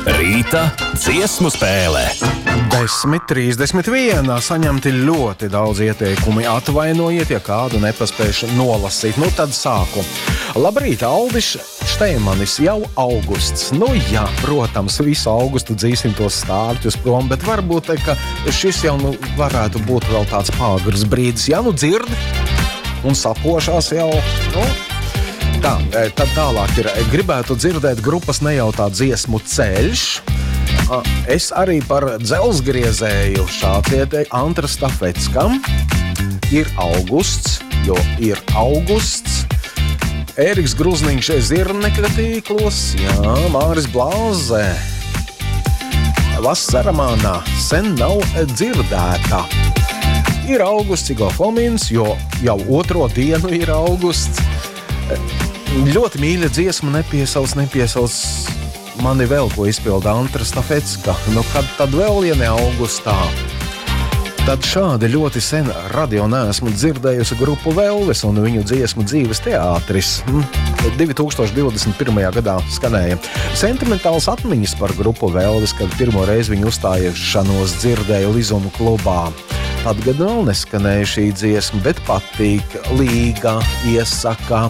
Rīta dziesmu spēlē. 10:31. Saņemti ļoti daudz ieteikumi. Atvainojiet, ja kādu nepaspējuši nolasīt. Nu tad sāku. Labrīt, Aldis Šteimanis, jau augusts. Nu jā, protams, visu augustu dzīsim tos stārķus prom, bet varbūt, ka šis jau varētu būt vēl tāds pāgrs brīdis. Ja nu dzird un sapošās jau, Tā, tad tālāk ir, gribētu dzirdēt grupas Nejautā dziesmu Ceļš. Es arī par dzelzgriezēju šāds ieteikums Antra Stafetskam. Ir augusts, jo ir augusts. Ēriks Gruzniņš Zirnekļa tīklos, jā, Māris Blāze. Vasara manā sen nav dzirdēta. Ir augusts, Igo Fomins, jo jau otro dienu ir augusts. Ļoti mīļa dziesma, nepiesauc mani vēl, ko izpilda Antra Stafetska. Nu, kad tad vēl, ja ne augustā? Tad šādi ļoti sen radio neesmu dzirdējusi grupu Velves un viņu dziesmu Dzīves teātris. 2021. gadā skanēja. Sentimentāls atmiņas par grupu Velves, kad pirmo reizi viņu uzstāšanos dzirdēju Lizuma klubā. Tad gan vēl neskanēja šī dziesma, bet patīk, līga, iesaka.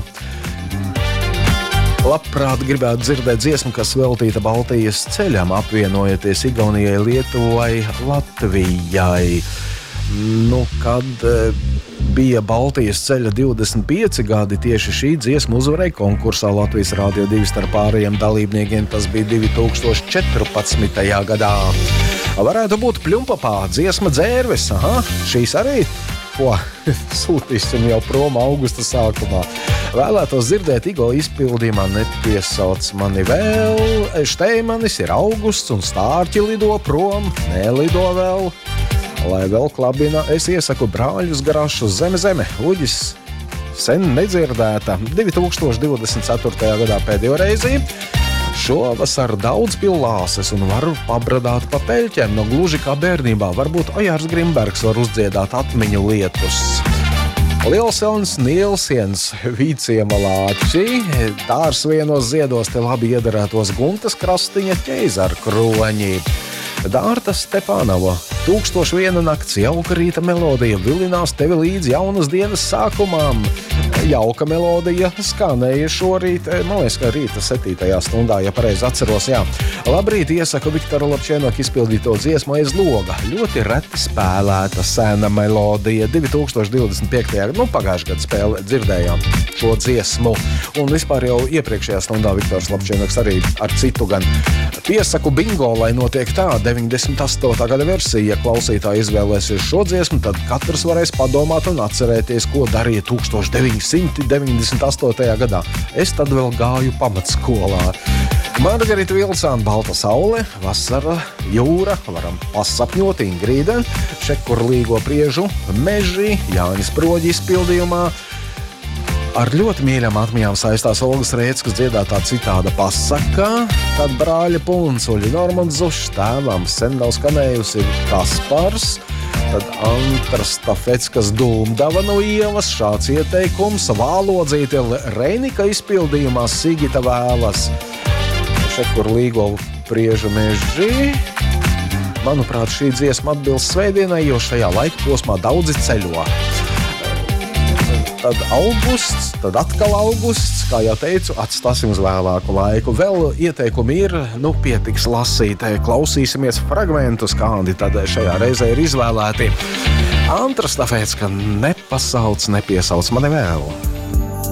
Labprāt gribētu dzirdēt dziesmu, kas veltīta Baltijas ceļam, apvienojoties Igaunijai, Lietuvai, Latvijai. Nu, kad bija Baltijas ceļa 25 gadi, tieši šī dziesma uzvarēja konkursā Latvijas Rādio 2 starp pārējiem dalībniekiem. Tas bija 2014. gadā. Varētu būt Pļumpapā, dziesma Dzērves. Šīs arī? Ko sūtīsim jau prom augusta sākumā. Vēlētos dzirdēt Igo izpildījumā, nepiesauc mani vēl. Šteimanis ir augusts un stārķi lido prom, nelido vēl. Lai vēl klabina, es iesaku Brāļus Grašus Zeme. Uģis sen nedzirdēta 2024. gadā pēdējo reizi. Šovasar daudz pilāses un varu pabradāt pa peļķiem, no gluži kā bērnībā. Varbūt Ojārs Grimbergs var uzdziedāt atmiņu lietus. Lielselns Nielsiens, Vīciema lāči, Dārsvienos ziedos te labi iedarētos Guntas Krastiņa ķeizara kroņi. Dārta Stepānova, 1001 nakts, jauka rīta melodija, vilinās tevi līdz jaunas dienas sākumām. Jauka melodija skanēja šorīt, man liekas, ka rīta 7. stundā, ja pareizi atceros, jā. Labrīt, iesaku Viktoru Lapčēnoku izpildīto dziesmu Aiz loga. Ļoti reti spēlēta sena melodija. 2025. Pagājušajā gadā spēle dzirdējām šo dziesmu. Un vispār jau iepriekšējā stundā Viktors Lapčēnoks arī ar citu gan. Piesaku bingo, lai notiek tā 98. gada versija. Ja klausītāji izvēlēsies šo dziesmu, tad katrs varēs padomāt un atcerēties, ko darīja 1998. gadā. Es tad vēl gāju pamatskolā. Margarita Vilcāna, Balta saule, vasara, jūra, varam pasapņot Ingrīde, Šekurlīgo priežu, meži, Jānis Proģi izpildījumā. Ar ļoti mīļām atmiņām saistās Olgas Rēckas dziedātā citāda pasaka, tad brāļa Puncuļi, Normands Zušs, tēvam sen nav skanējusi Kaspars, tad Antra Stafetskas Dūmdava no Ievas, šāds ieteikums, Vālodzīte Reinika izpildījumā Sigita vēlas. Šekurlīgo priežu meži. Manuprāt, šī dziesma atbilst svētdienai, jo šajā laika posmā daudzi ceļo. Tad augusts, tad atkal augusts, kā jau teicu, atstāsim uz vēlāku laiku. Vēl ieteikumi ir, pietiks lasīt, klausīsimies fragmentus, kādi tad šajā reizē ir izvēlēti. Antra Stafetska, nepiesauc mani vēl.